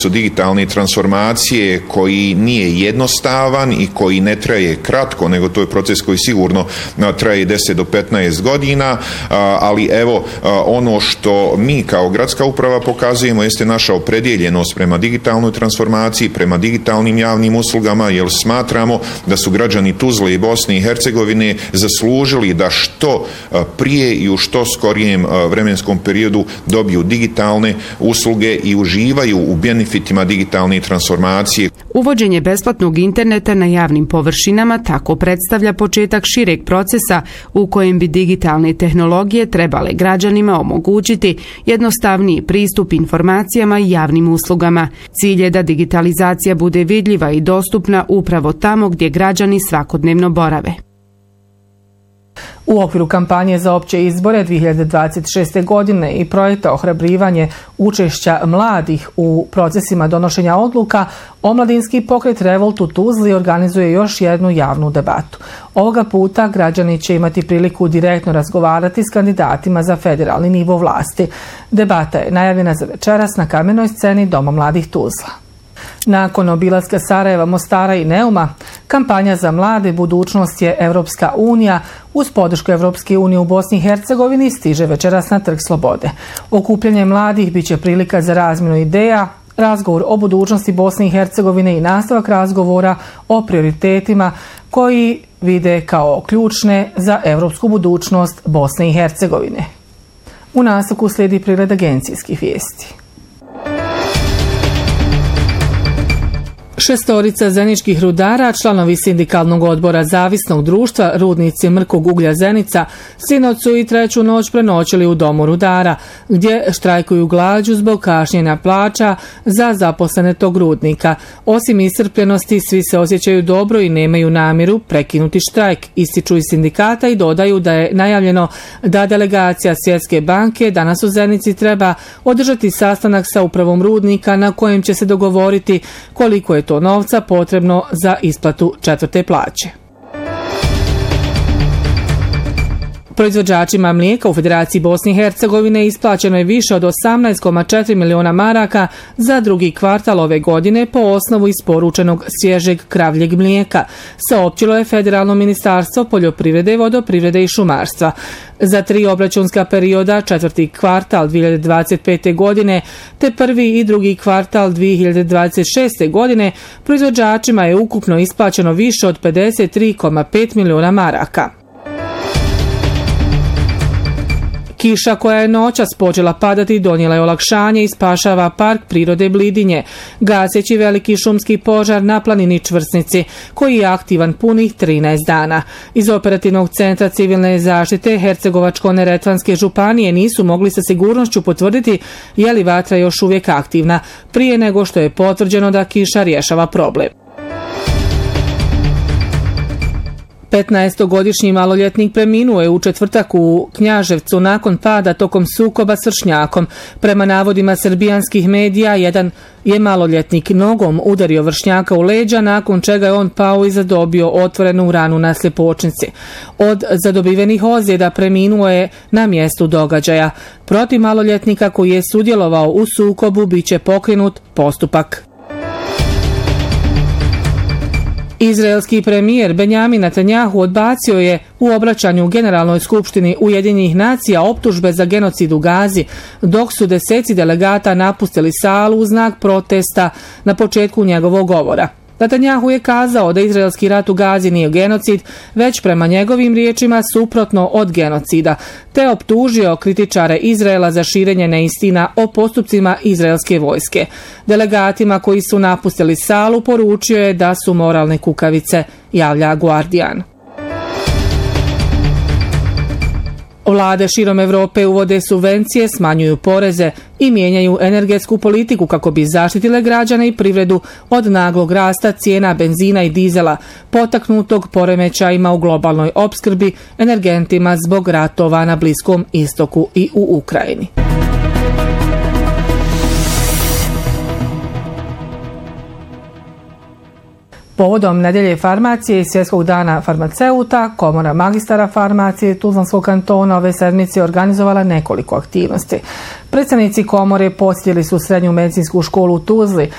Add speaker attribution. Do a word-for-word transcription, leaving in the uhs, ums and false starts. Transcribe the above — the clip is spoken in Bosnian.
Speaker 1: digitalne transformacije koji nije jednostavan i koji ne traje kratko, nego to je proces koji sigurno traje deset do petnaest godina, ali evo ono što mi kao gradska uprava pokazujemo jeste naša opredjeljenost prema digitalnoj transformaciji, prema digitalnim javnim uslugama, jer smatramo da su građani Tuzle i Bosne i Hercegovine zaslužili da što prije i u što skorijem vremenskom periodu dobiju digitalne usluge i uživaju u benefitima digitalne transformacije.
Speaker 2: Uvođenje besplatnog interneta na javnim površinama tako predstavlja početak šireg procesa u kojem bi digitalne tehnologije trebale građanima omogućiti jednostavniji pristup informacijama i javnim uslugama. Cilj je da digitalizacija bude vidljiva i dostupna upravo tamo gdje građani svakodnevno borave.
Speaker 3: U okviru kampanje za opće izbore dvije hiljade dvadeset šeste. godine i projekta ohrabrivanje učešća mladih u procesima donošenja odluka, Omladinski pokret Revolt u Tuzli organizuje još jednu javnu debatu. Ovoga puta građani će imati priliku direktno razgovarati s kandidatima za federalni nivo vlasti. Debata je najavljena za večeras na kamenoj sceni Doma mladih Tuzla. Nakon obilaska Sarajeva, Mostara i Neuma, kampanja za mlade budućnost je Evropska unija uz podršku Evropske unije u Bosni i Hercegovini stiže večeras na Trg Slobode. Okupljanje mladih biće prilika za razmjenu ideja, razgovor o budućnosti Bosne i Hercegovine i nastavak razgovora o prioritetima koji vide kao ključne za evropsku budućnost Bosne i Hercegovine. U nastavku slijedi pregled agencijskih vijesti. Šestorica zeničkih rudara, članovi sindikalnog odbora Zavisnog društva Rudnici mrkog uglja Zenica, sinoć su i treću noć prenoćili u domu rudara, gdje štrajkuju glađu zbog kašnjenja plaća za zaposlene tog rudnika. Osim iscrpljenosti, svi se osjećaju dobro i nemaju namjeru prekinuti štrajk, ističu iz sindikata i dodaju da je najavljeno da delegacija Svjetske banke danas u Zenici treba održati sastanak sa upravom rudnika na kojem će se dogovoriti koliko je to novca potrebno za isplatu četvrte plaće. Proizvođačima mlijeka u Federaciji Bosne i Hercegovine isplaćeno je više od osamnaest zarez četiri miliona maraka za drugi kvartal ove godine po osnovu isporučenog svježeg kravljeg mlijeka, saopćilo je Federalno ministarstvo poljoprivrede, vodoprivrede i šumarstva. Za tri obračunska perioda, četvrti kvartal dvije hiljade dvadeset pete. godine te prvi i drugi kvartal dvije hiljade dvadeset šeste. godine, proizvođačima je ukupno isplaćeno više od pedeset tri zarez pet miliona maraka. Kiša koja je noćas počela padati donijela je olakšanje i spašava park prirode Blidinje, gaseći veliki šumski požar na planini Čvrsnici, koji je aktivan punih trinaest dana. Iz operativnog centra civilne zaštite Hercegovačko-neretvanske županije nisu mogli sa sigurnošću potvrditi je li vatra još uvijek aktivna, prije nego što je potvrđeno da kiša rješava problem. petnaestogodišnji maloljetnik preminuo je u četvrtak u Knjaževcu nakon pada tokom sukoba s vršnjakom. Prema navodima srbijanskih medija, jedan je maloljetnik nogom udario vršnjaka u leđa, nakon čega je on pao i zadobio otvorenu ranu na sljepočnici. Od zadobivenih ozljeda preminuo je na mjestu događaja. Protiv maloljetnika koji je sudjelovao u sukobu biće pokrenut postupak. Izraelski premijer Benjamin Netanjahu odbacio je u obraćanju Generalnoj skupštini Ujedinjenih nacija optužbe za genocid u Gazi, dok su deseci delegata napustili salu u znak protesta na početku njegovog govora. Netanjahu je kazao da izraelski rat u Gazi nije genocid, već prema njegovim riječima suprotno od genocida, te optužio kritičare Izraela za širenje neistina o postupcima izraelske vojske. Delegatima koji su napustili salu poručio je da su moralne kukavice, javlja Guardian. Vlade širom Evrope uvode subvencije, smanjuju poreze i mijenjaju energetsku politiku kako bi zaštitile građane i privredu od naglog rasta cijena benzina i dizela, potaknutog poremećajima u globalnoj opskrbi energentima zbog ratova na Bliskom istoku i u Ukrajini. Povodom nedjelje farmacije i Svjetskog dana farmaceuta, Komora magistara farmacije Tuzlanskog kantona ove sedmice organizovala nekoliko aktivnosti. Predstavnici komore posjetili su Srednju medicinsku školu u Tuzli,